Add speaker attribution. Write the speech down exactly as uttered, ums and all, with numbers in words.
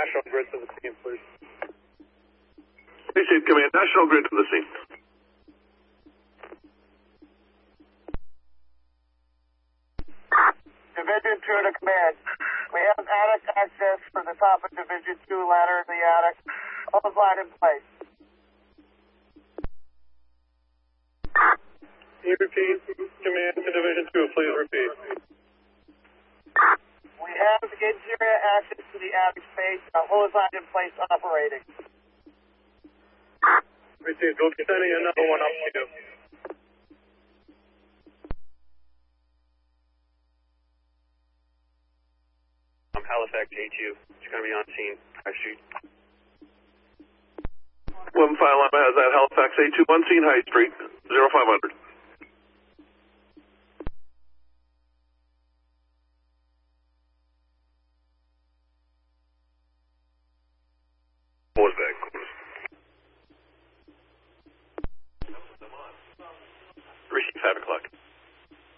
Speaker 1: National Grid to the scene, please.
Speaker 2: Station Command, National Grid to the scene.
Speaker 3: Division two to command. We have attic access for the top of Division two ladder in the attic. Hose line in place.
Speaker 1: Can you repeat? Command to Division two, please repeat.
Speaker 3: We have interior access to the attic space. A hose line in place operating.
Speaker 1: Received. We'll be sending another one up to you.
Speaker 4: I'm Halifax A two. It's going to be on scene. High Street.
Speaker 2: One file Lima has that Halifax A two, one scene, High Street, zero five hundred.
Speaker 4: What was that? Receive five o'clock.